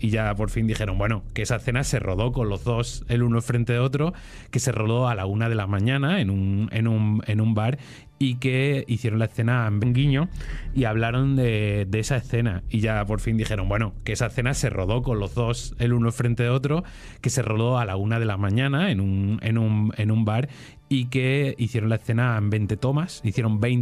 y ya por fin dijeron, bueno, que esa escena se rodó con los dos el uno frente de otro, que se rodó a la 1 de la mañana en un bar, y que hicieron la escena en guiño y hablaron de esa escena y ya por fin dijeron, bueno, que esa escena se rodó con los dos el uno frente de otro, que se rodó a la 1 de la mañana en un bar, y que hicieron la escena en 20 tomas, hicieron 20